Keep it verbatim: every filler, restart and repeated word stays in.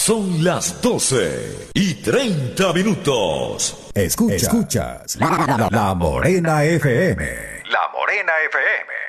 Son las doce y treinta minutos. Escuchas, Escuchas la, la, la Morena F M. La Morena F M.